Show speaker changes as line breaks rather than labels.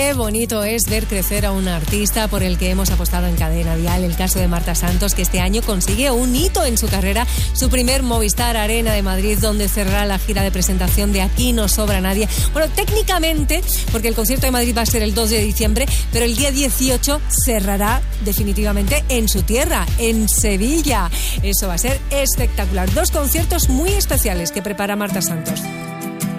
Qué bonito es ver crecer a un artista por el que hemos apostado en Cadena Dial. El caso de Marta Santos, que este año consigue un hito en su carrera, su primer Movistar Arena de Madrid, donde cerrará la gira de presentación de Aquí no sobra nadie. Bueno, técnicamente, porque el concierto de Madrid va a ser el 2 de diciembre, pero el día 18 cerrará definitivamente en su tierra, en Sevilla. Eso va a ser espectacular. 2 conciertos muy especiales que prepara Marta Santos.